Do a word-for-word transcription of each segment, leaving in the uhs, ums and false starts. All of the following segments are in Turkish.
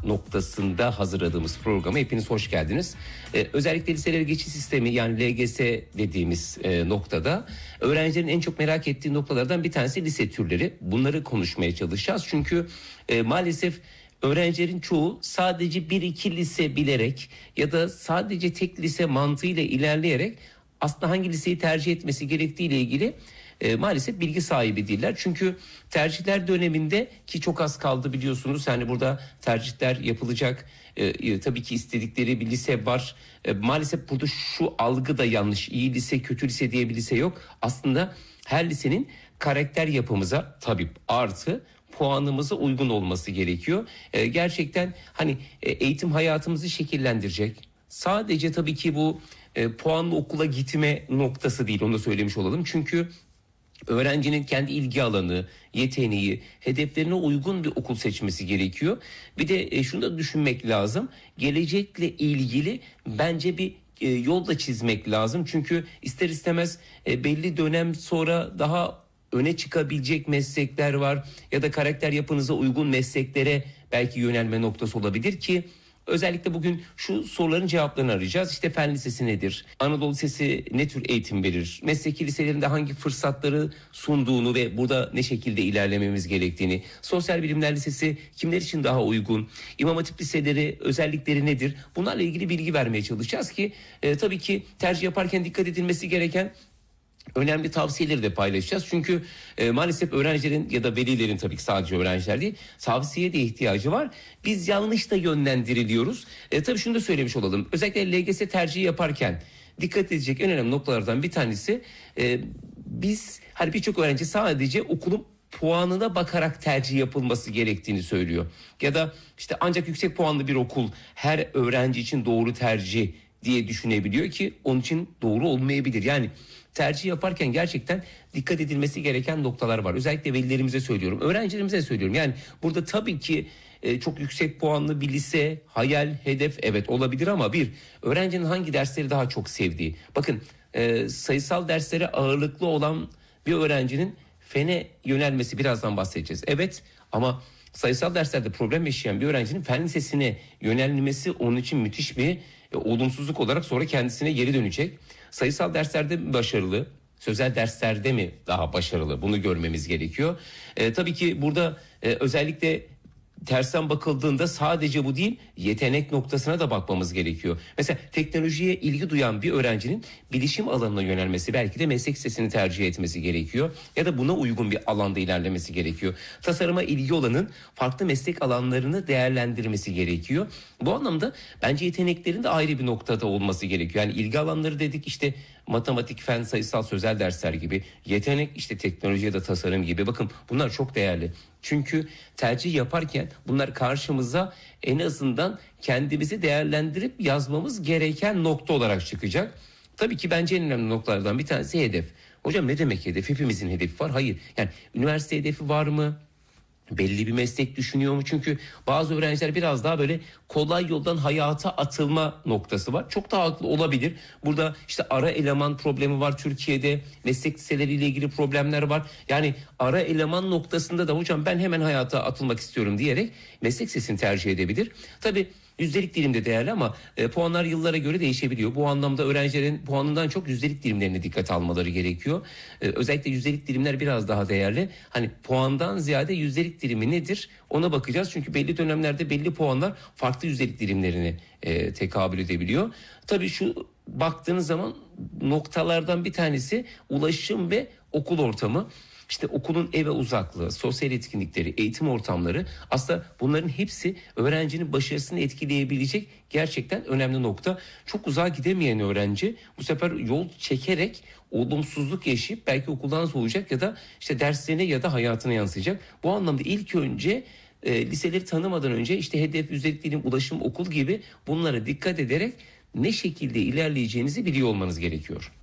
noktasında hazırladığımız programa hepiniz hoş geldiniz. Ee, özellikle liselere geçiş sistemi yani L G S dediğimiz e, noktada öğrencilerin en çok merak ettiği noktalardan bir tanesi lise türleri. Bunları konuşmaya çalışacağız. Çünkü e, maalesef öğrencilerin çoğu sadece bir iki lise bilerek ya da sadece tek lise mantığıyla ilerleyerek aslında hangi liseyi tercih etmesi gerektiği ile ilgili E, maalesef bilgi sahibi değiller. Çünkü tercihler döneminde ki çok az kaldı biliyorsunuz. Yani burada tercihler yapılacak. E, e, tabii ki istedikleri bir lise var. E, maalesef burada şu algı da yanlış. İyi lise, kötü lise diye bir lise yok. Aslında her lisenin karakter yapımıza tabii artı puanımıza uygun olması gerekiyor. E, gerçekten hani e, eğitim hayatımızı şekillendirecek. Sadece tabii ki bu e, puanlı okula gitme noktası değil. Onu da söylemiş olalım. Çünkü öğrencinin kendi ilgi alanı, yeteneği, hedeflerine uygun bir okul seçmesi gerekiyor. Bir de e, şunu da düşünmek lazım. Gelecekle ilgili bence bir e, yol da çizmek lazım. Çünkü ister istemez e, belli dönem sonra daha öne çıkabilecek meslekler var. Ya da karakter yapınıza uygun mesleklere belki yönelme noktası olabilir ki... Özellikle bugün şu soruların cevaplarını arayacağız. İşte fen lisesi nedir? Anadolu Lisesi ne tür eğitim verir? Mesleki liselerinde hangi fırsatları sunduğunu ve burada ne şekilde ilerlememiz gerektiğini. Sosyal Bilimler Lisesi kimler için daha uygun? İmam Hatip liseleri özellikleri nedir? Bunlarla ilgili bilgi vermeye çalışacağız ki e, tabii ki tercih yaparken dikkat edilmesi gereken önemli tavsiyeleri de paylaşacağız. Çünkü e, maalesef öğrencilerin ya da velilerin tabii ki sadece öğrenciler değil tavsiyeye de ihtiyacı var. Biz yanlış da yönlendiriliyoruz. E, tabii şunu da söylemiş olalım. Özellikle L G S tercihi yaparken dikkat edecek en önemli noktalardan bir tanesi e, biz hani birçok öğrenci sadece okulun puanına bakarak tercih yapılması gerektiğini söylüyor. Ya da işte ancak yüksek puanlı bir okul her öğrenci için doğru tercih diye düşünebiliyor ki onun için doğru olmayabilir. Yani tercih yaparken gerçekten dikkat edilmesi gereken noktalar var. Özellikle velilerimize söylüyorum, öğrencilerimize söylüyorum. Yani burada tabii ki e, çok yüksek puanlı bir lise, hayal, hedef evet olabilir ama bir, öğrencinin hangi dersleri daha çok sevdiği. Bakın e, sayısal derslere ağırlıklı olan bir öğrencinin fene yönelmesi birazdan bahsedeceğiz. Evet ama sayısal derslerde problem yaşayan bir öğrencinin fen lisesine yönelmesi onun için müthiş bir e, olumsuzluk olarak sonra kendisine geri dönecek. Sayısal derslerde mi başarılı, sözel derslerde mi daha başarılı? Bunu görmemiz gerekiyor. E, tabii ki burada e, özellikle tersten bakıldığında sadece bu değil, yetenek noktasına da bakmamız gerekiyor. Mesela teknolojiye ilgi duyan bir öğrencinin bilişim alanına yönelmesi, belki de meslek lisesini tercih etmesi gerekiyor. Ya da buna uygun bir alanda ilerlemesi gerekiyor. Tasarıma ilgi olanın farklı meslek alanlarını değerlendirmesi gerekiyor. Bu anlamda bence yeteneklerin de ayrı bir noktada olması gerekiyor. Yani ilgi alanları dedik işte matematik, fen, sayısal, sözel dersler gibi. Yetenek işte teknoloji ya da tasarım gibi. Bakın bunlar çok değerli. Çünkü tercih yaparken bunlar karşımıza en azından kendimizi değerlendirip yazmamız gereken nokta olarak çıkacak. Tabii ki bence en önemli noktalardan bir tanesi hedef. Hocam ne demek hedef? Hepimizin hedefi var. Hayır. Yani üniversite hedefi var mı? Belli bir meslek düşünüyor mu? Çünkü bazı öğrenciler biraz daha böyle kolay yoldan hayata atılma noktası var. Çok da haklı olabilir. Burada işte ara eleman problemi var Türkiye'de. Meslek liseleriyle ilgili problemler var. Yani ara eleman noktasında da hocam ben hemen hayata atılmak istiyorum diyerek meslek lisesini tercih edebilir. Tabii yüzdelik dilimde değerli ama e, puanlar yıllara göre değişebiliyor. Bu anlamda öğrencilerin puanından çok yüzdelik dilimlerine dikkat almaları gerekiyor. E, özellikle yüzdelik dilimler biraz daha değerli. Hani puandan ziyade yüzdelik dilimi nedir? Ona bakacağız. Çünkü belli dönemlerde belli puanlar farklı yüzdelik dilimlerine e, tekabül edebiliyor. Tabii şu baktığınız zaman noktalardan bir tanesi ulaşım ve okul ortamı. İşte okulun eve uzaklığı, sosyal etkinlikleri, eğitim ortamları aslında bunların hepsi öğrencinin başarısını etkileyebilecek gerçekten önemli nokta. Çok uzağa gidemeyen öğrenci bu sefer yol çekerek olumsuzluk yaşayıp belki okuldan soğuyacak ya da işte derslerine ya da hayatına yansıyacak. Bu anlamda ilk önce e, liseleri tanımadan önce işte hedef, yüzdelik dilim, ulaşım, okul gibi bunlara dikkat ederek ne şekilde ilerleyeceğinizi biliyor olmanız gerekiyor.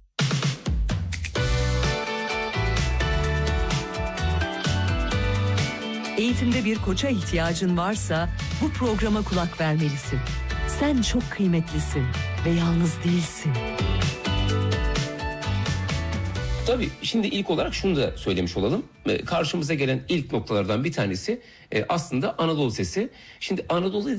Eğitimde bir koça ihtiyacın varsa bu programa kulak vermelisin. Sen çok kıymetlisin ve yalnız değilsin. Tabii şimdi ilk olarak şunu da söylemiş olalım. Karşımıza gelen ilk noktalardan bir tanesi aslında Anadolu Lisesi. Şimdi Anadolu